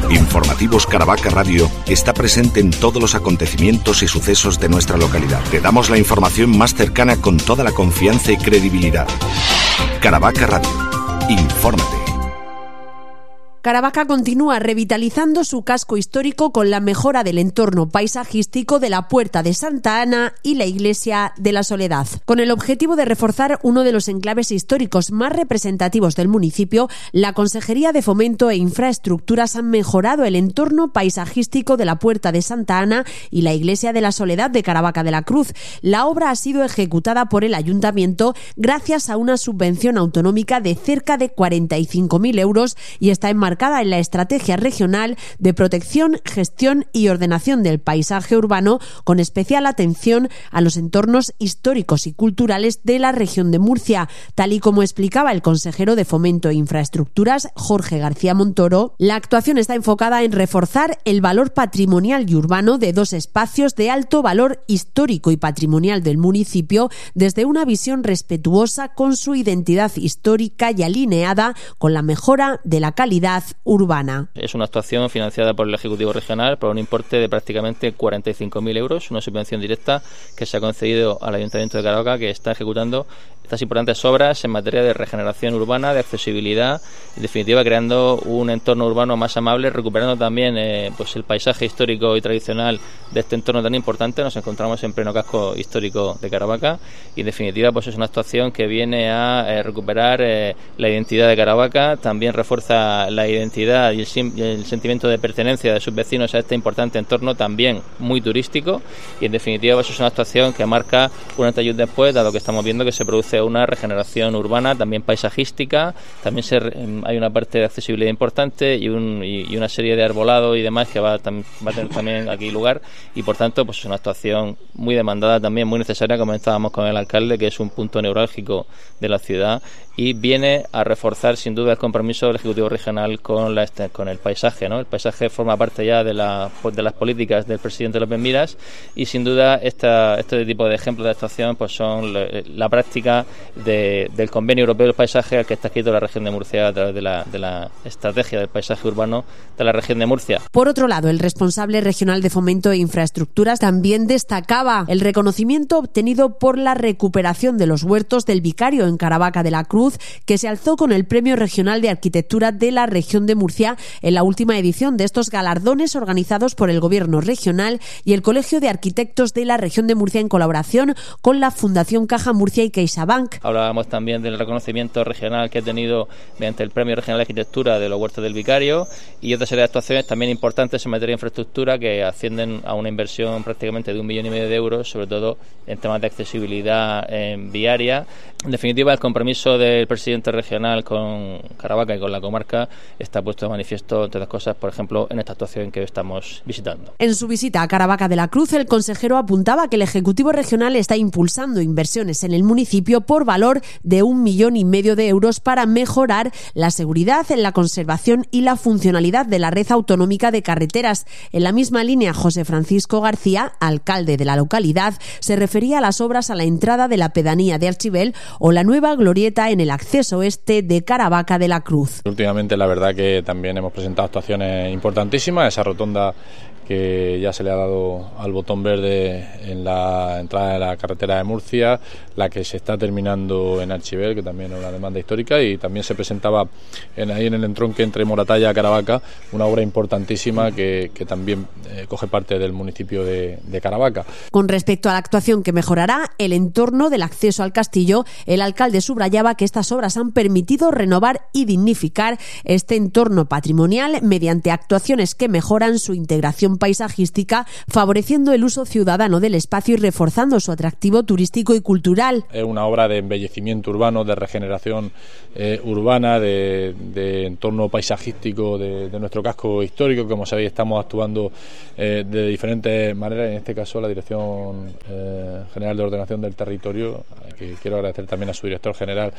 Informativos Caravaca Radio está presente en todos los acontecimientos y sucesos de nuestra localidad. Te damos la información más cercana con toda la confianza y credibilidad. Caravaca Radio. Infórmate. Caravaca continúa revitalizando su casco histórico con la mejora del entorno paisajístico de la Puerta de Santa Ana y la Iglesia de la Soledad. Con el objetivo de reforzar uno de los enclaves históricos más representativos del municipio, la Consejería de Fomento e Infraestructuras han mejorado el entorno paisajístico de la Puerta de Santa Ana y la Iglesia de la Soledad de Caravaca de la Cruz. La obra ha sido ejecutada por el Ayuntamiento gracias a una subvención autonómica de cerca de 45.000 euros y está enmarcada en la Estrategia Regional de Protección, Gestión y Ordenación del Paisaje Urbano, con especial atención a los entornos históricos y culturales de la región de Murcia. Tal y como explicaba el consejero de Fomento e Infraestructuras, Jorge García Montoro, la actuación está enfocada en reforzar el valor patrimonial y urbano de dos espacios de alto valor histórico y patrimonial del municipio desde una visión respetuosa con su identidad histórica y alineada con la mejora de la calidad urbana. Es una actuación financiada por el Ejecutivo Regional por un importe de prácticamente 45.000 euros, una subvención directa que se ha concedido al Ayuntamiento de Caravaca, que está ejecutando estas importantes obras en materia de regeneración urbana, de accesibilidad, en definitiva creando un entorno urbano más amable, recuperando también pues el paisaje histórico y tradicional de este entorno tan importante. Nos encontramos en pleno casco histórico de Caravaca y en definitiva pues es una actuación que viene a recuperar la identidad de Caravaca, también refuerza la identidad y el sentimiento de pertenencia de sus vecinos a este importante entorno también muy turístico y en definitiva pues es una actuación que marca un antes y un después, dado que estamos viendo que se produce una regeneración urbana, también paisajística, también hay una parte de accesibilidad importante y una serie de arbolado y demás que va a tener también aquí lugar y por tanto pues es una actuación muy demandada, también muy necesaria, como comentábamos con el alcalde, que es un punto neurálgico de la ciudad y viene a reforzar sin duda el compromiso del Ejecutivo Regional con el paisaje, ¿no? El paisaje forma parte ya de las políticas del presidente López Miras y sin duda este tipo de ejemplos de actuación pues son la práctica del Convenio Europeo del Paisaje al que está escrito la región de Murcia a través de la estrategia del paisaje urbano de la región de Murcia. Por otro lado, el responsable regional de Fomento e Infraestructuras también destacaba el reconocimiento obtenido por la recuperación de los huertos del Vicario en Caravaca de la Cruz, que se alzó con el Premio Regional de Arquitectura de la región de Murcia en la última edición de estos galardones organizados por el Gobierno regional y el Colegio de Arquitectos de la región de Murcia en colaboración con la Fundación Caja Murcia y CaixaBank. Hablábamos también del reconocimiento regional que ha tenido mediante el Premio Regional de Arquitectura de los Huertos del Vicario y otra serie de actuaciones también importantes en materia de infraestructura que ascienden a una inversión prácticamente de 1,5 millones de euros, sobre todo en temas de accesibilidad viaria. En definitiva, el compromiso del presidente regional con Caravaca y con la comarca está puesto de manifiesto, entre otras cosas, por ejemplo, en esta actuación que estamos visitando. En su visita a Caravaca de la Cruz, el consejero apuntaba que el Ejecutivo Regional está impulsando inversiones en el municipio por valor de 1,5 millones de euros para mejorar la seguridad, la conservación y la funcionalidad de la red autonómica de carreteras. En la misma línea, José Francisco García, alcalde de la localidad, se refería a las obras a la entrada de la pedanía de Archibel o la nueva glorieta en el acceso oeste de Caravaca de la Cruz. Últimamente la verdad que también hemos presentado actuaciones importantísimas, esa rotonda que ya se le ha dado al botón verde en la entrada de la carretera de Murcia, la que se está terminando en Archibel, que también es una demanda histórica, y también se presentaba ahí en el entronque entre Moratalla y Caravaca una obra importantísima que también coge parte del municipio de Caravaca. Con respecto a la actuación que mejorará el entorno del acceso al castillo, el alcalde subrayaba que estas obras han permitido renovar y dignificar este entorno patrimonial mediante actuaciones que mejoran su integración paisajística, favoreciendo el uso ciudadano del espacio y reforzando su atractivo turístico y cultural. Es una obra de embellecimiento urbano, de regeneración urbana, de entorno paisajístico de nuestro casco histórico. Como sabéis, estamos actuando de diferentes maneras, en este caso la Dirección General de Ordenación del Territorio, que quiero agradecer también a su director general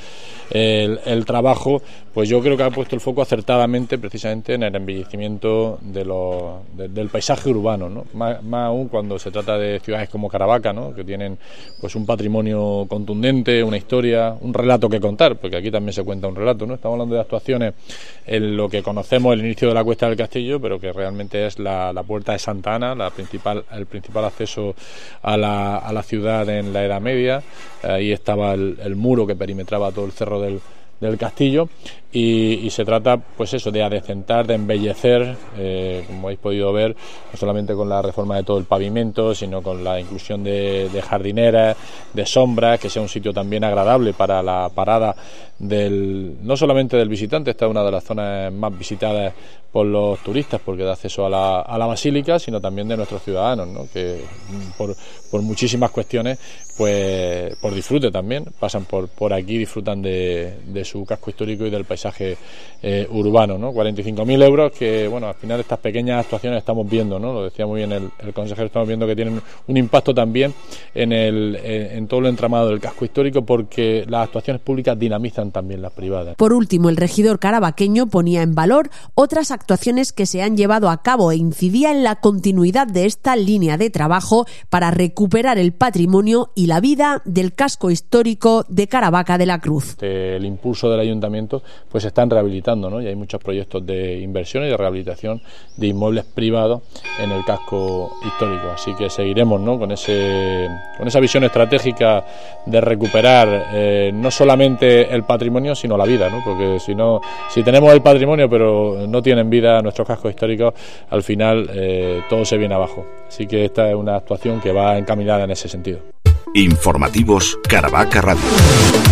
el trabajo. Pues yo creo que ha puesto el foco acertadamente precisamente en el embellecimiento del paisaje paisaje urbano, ¿no? Más aún cuando se trata de ciudades como Caravaca, ¿no? Que tienen pues un patrimonio contundente, una historia, un relato que contar, porque aquí también se cuenta un relato, ¿no? Estamos hablando de actuaciones en lo que conocemos el inicio de la Cuesta del Castillo, pero que realmente es la puerta de Santa Ana, el principal acceso a la ciudad en la Edad Media. Ahí estaba el muro que perimetraba todo el cerro del castillo, y se trata pues eso, de adecentar, de embellecer, como habéis podido ver, no solamente con la reforma de todo el pavimento, sino con la inclusión de jardineras, de sombras, que sea un sitio también agradable para la parada no solamente del visitante. Esta es una de las zonas más visitadas por los turistas porque da acceso a la basílica, sino también de nuestros ciudadanos, ¿no? Que por muchísimas cuestiones, pues por disfrute también, pasan por aquí, disfrutan de su casco histórico y del paisaje urbano, ¿no? 45.000 euros que, bueno, al final estas pequeñas actuaciones estamos viendo, ¿no? Lo decía muy bien el consejero, estamos viendo que tienen un impacto también en todo el entramado del casco histórico, porque las actuaciones públicas dinamizan también las privadas. Por último, el regidor caravaqueño ponía en valor otras actuaciones que se han llevado a cabo e incidía en la continuidad de esta línea de trabajo para recuperar el patrimonio y la vida del casco histórico de Caravaca de la Cruz. El impulso del ayuntamiento pues se están rehabilitando, ¿no? Y hay muchos proyectos de inversión y de rehabilitación de inmuebles privados en el casco histórico, así que seguiremos, ¿no? con esa visión estratégica de recuperar no solamente el patrimonio sino la vida, ¿no? Porque si tenemos el patrimonio pero no tienen vida nuestros cascos históricos, al final todo se viene abajo, así que esta es una actuación que va encaminada en ese sentido. Informativos Caravaca Radio.